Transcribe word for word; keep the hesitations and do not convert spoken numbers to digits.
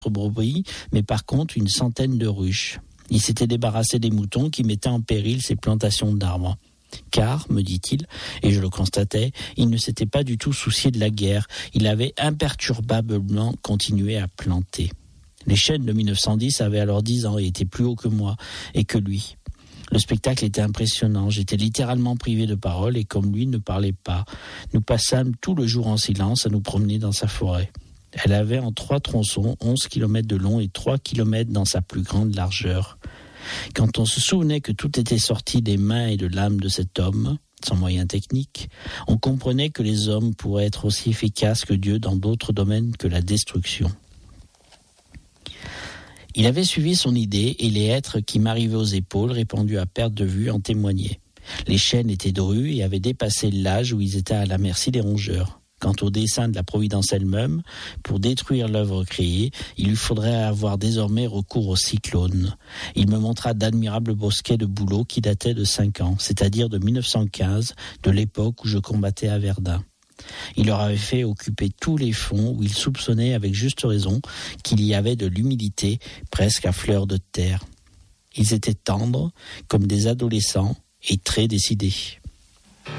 brebis, mais par contre une centaine de ruches. Il s'était débarrassé des moutons qui mettaient en péril ses plantations d'arbres. Car, me dit-il, et je le constatais, il ne s'était pas du tout soucié de la guerre. Il avait imperturbablement continué à planter. Les chênes de mille neuf cent dix avaient alors dix ans et étaient plus hauts que moi et que lui. Le spectacle était impressionnant. J'étais littéralement privé de parole et comme lui ne parlait pas, nous passâmes tout le jour en silence à nous promener dans sa forêt. Elle avait en trois tronçons onze kilomètres de long et trois kilomètres dans sa plus grande largeur. Quand on se souvenait que tout était sorti des mains et de l'âme de cet homme, sans moyens techniques, on comprenait que les hommes pourraient être aussi efficaces que Dieu dans d'autres domaines que la destruction. Il avait suivi son idée et les hêtres qui m'arrivaient aux épaules, répandus à perte de vue, en témoignaient. Les chênes étaient drus et avaient dépassé l'âge où ils étaient à la merci des rongeurs. Quant au dessein de la Providence elle-même, pour détruire l'œuvre créée, il lui faudrait avoir désormais recours au cyclone. Il me montra d'admirables bosquets de bouleaux qui dataient de cinq ans, c'est-à-dire de mille neuf cent quinze, de l'époque où je combattais à Verdun. Il leur avait fait occuper tous les fonds où il soupçonnait avec juste raison qu'il y avait de l'humidité presque à fleur de terre. Ils étaient tendres, comme des adolescents, et très décidés.